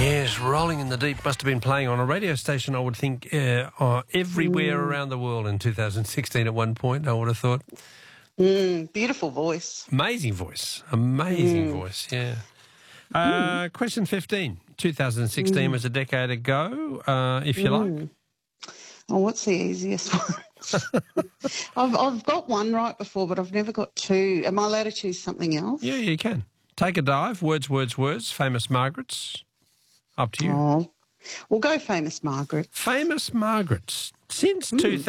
Yes, Rolling in the Deep must have been playing on a radio station, I would think, everywhere around the world in 2016 at one point, I would have thought. Beautiful voice. Amazing voice, voice, yeah. Question 15. 2016 was a decade ago, if you like. Oh, what's the easiest one? I've got one right before, but I've never got two. Am I allowed to choose something else? Yeah, you can. Take a dive. Words, words, words. Famous Margarets. Up to you. Oh, we'll go Famous Margaret. Famous Margarets. Since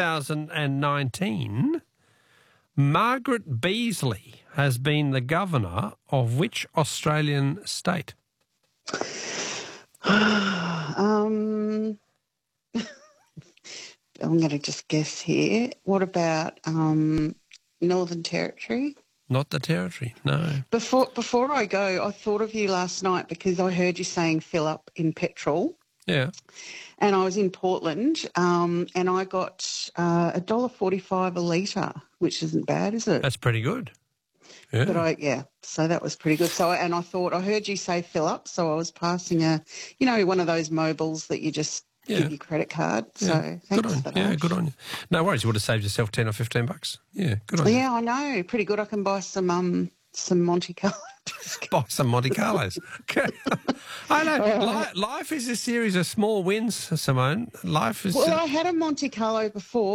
2019, Margaret Beazley has been the governor of which Australian state? I'm going to just guess here. What about Northern Territory? Not the Territory, no. Before I go, I thought of you last night because I heard you saying fill up in petrol. Yeah. And I was in Portland and I got $1.45 a litre, which isn't bad, is it? That's pretty good. Yeah. But so that was pretty good. So, and I thought, I heard you say fill up, so I was passing one of those mobiles that you just give your credit card. So thanks for that. Yeah, good on you. No worries, you would have saved yourself $10 or $15. Yeah, good on you. Yeah, I know. Pretty good. I can buy some Monte Carlo. Buy some Monte Carlos. I know. Life is a series of small wins, Simone. Life is... Well, I had a Monte Carlo before.